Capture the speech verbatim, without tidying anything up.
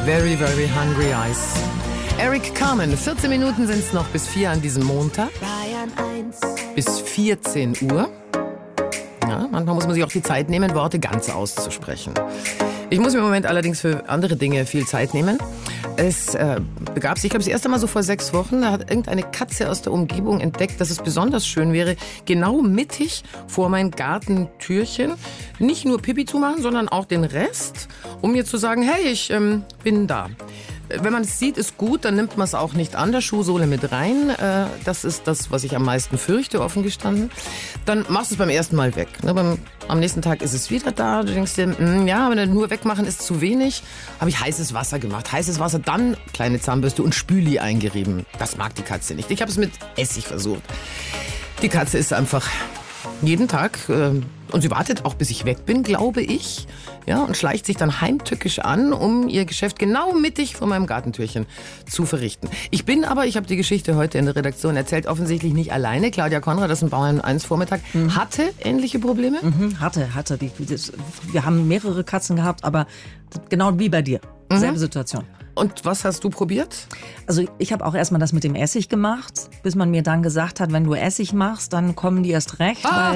Very, very hungry eyes. Eric Carmen, vierzehn Minuten sind es noch bis vier an diesem Montag. Bis vierzehn Uhr. Ja, manchmal muss man sich auch die Zeit nehmen, Worte ganz auszusprechen. Ich muss mir im Moment allerdings für andere Dinge viel Zeit nehmen. Es äh, begab sich, ich glaube, das erste Mal so vor sechs Wochen, da hat irgendeine Katze aus der Umgebung entdeckt, dass es besonders schön wäre, genau mittig vor mein Gartentürchen nicht nur Pipi zu machen, sondern auch den Rest, um mir zu sagen, hey, ich ähm, bin da. Wenn man es sieht, ist gut, dann nimmt man es auch nicht an der Schuhsohle mit rein. Äh, das ist das, was ich am meisten fürchte, offen gestanden. Dann machst du es beim ersten Mal weg. Ne? Beim, am nächsten Tag ist es wieder da. Du denkst dir, mh, ja, aber nur wegmachen ist zu wenig. Habe ich heißes Wasser gemacht. Heißes Wasser, dann kleine Zahnbürste und Spüli eingerieben. Das mag die Katze nicht. Ich habe es mit Essig versucht. Die Katze ist einfach jeden Tag, äh, und sie wartet auch, bis ich weg bin, glaube ich, ja, und schleicht sich dann heimtückisch an, um ihr Geschäft genau mittig vor meinem Gartentürchen zu verrichten. Ich bin aber, ich habe die Geschichte heute in der Redaktion erzählt, offensichtlich nicht alleine. Claudia Konrad, das ist ein Bauern eins Vormittag, mhm. hatte ähnliche Probleme? Mhm, hatte, hatte. Die, das, wir haben mehrere Katzen gehabt, aber genau wie bei dir. Mhm. Selbe Situation. Und was hast du probiert? Also ich habe auch erstmal das mit dem Essig gemacht, bis man mir dann gesagt hat, wenn du Essig machst, dann kommen die erst recht. Ah. Weil